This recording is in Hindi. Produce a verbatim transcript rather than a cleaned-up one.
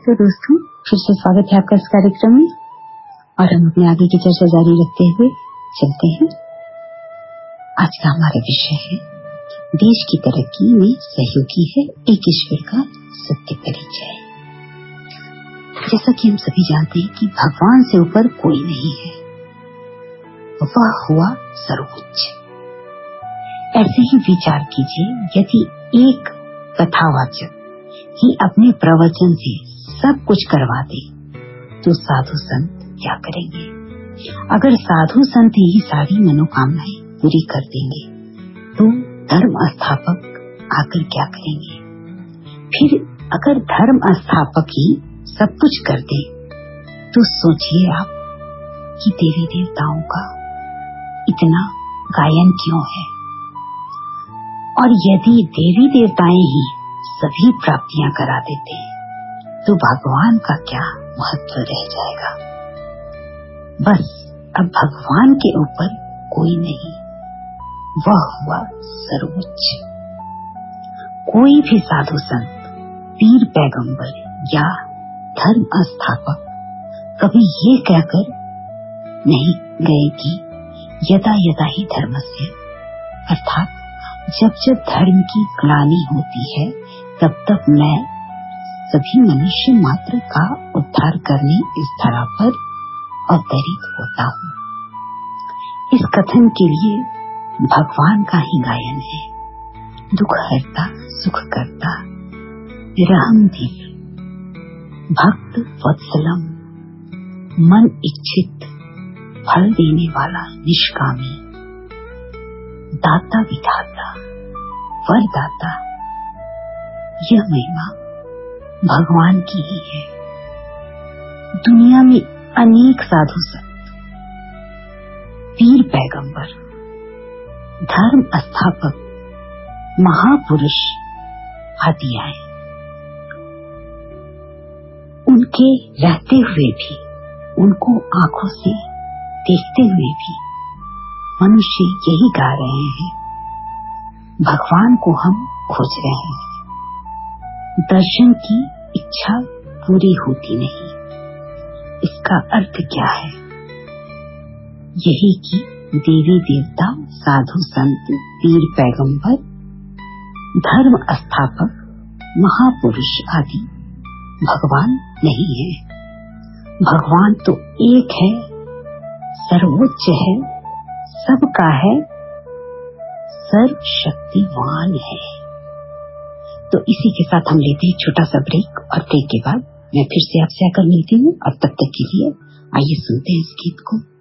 तो दोस्तों, फिर से स्वागत है आपका इस कार्यक्रम में और हम अपने आगे की चर्चा जारी रखते हुए चलते हैं। आज का हमारा विषय है देश की तरक्की में सहयोगी है एक ईश्वर का सत्य परिचय। जैसा कि हम सभी जानते हैं कि भगवान से ऊपर कोई नहीं है, वह हुआ सर्वोच्च। ऐसे ही विचार कीजिए, यदि एक कथावाचक ही अपने प्रवचन से सब कुछ करवा दे तो साधु संत क्या करेंगे? अगर साधु संत ही सारी मनोकामनाएं पूरी कर देंगे तो धर्म स्थापक आकर क्या करेंगे? फिर अगर धर्म स्थापक ही सब कुछ कर दे तो सोचिए आप कि देवी देवताओं का इतना गायन क्यों है? और यदि देवी देवताएं ही सभी प्राप्तियां करा देते तो भगवान का क्या महत्व रह जाएगा? बस अब भगवान के ऊपर कोई नहीं, वह हुआ सर्वोच्च। कोई भी साधु संत, पीर पैगंबर या धर्म स्थापक कभी ये कहकर नहीं गए कि यदा यदा ही धर्मस्य, अर्थात जब जब धर्म की ग्लानि होती है तब तब मैं सभी मनुष्य मात्र का उद्धार करने इस धरा पर अवतरित होता हूँ। इस कथन के लिए भगवान का ही गायन है। दुख हरता सुख करता विरहम दिव्य भक्त वत्सलम, मन इच्छित फल देने वाला निष्कामी, दाता विधाता वरदाता, यह महिमा भगवान की ही है। दुनिया में अनेक साधु संत, पीर पैगंबर, धर्म स्थापक, महापुरुष आदि आए। उनके रहते हुए भी, उनको आंखों से देखते हुए भी मनुष्य यही गा रहे हैं, भगवान को हम खोज रहे हैं। दर्शन की इच्छा पूरी होती नहीं। इसका अर्थ क्या है? यही कि देवी देवता, साधु संत, पीर पैगंबर, धर्म स्थापक, महापुरुष आदि भगवान नहीं है। भगवान तो एक है, सर्वोच्च है, सबका है, सर्वशक्तिवान है। तो इसी के साथ हम लेते हैं छोटा सा ब्रेक और ब्रेक के बाद मैं फिर से आपसे आकर मिलती हूँ। और तब तक के लिए आइए सुनते हैं इस गीत को।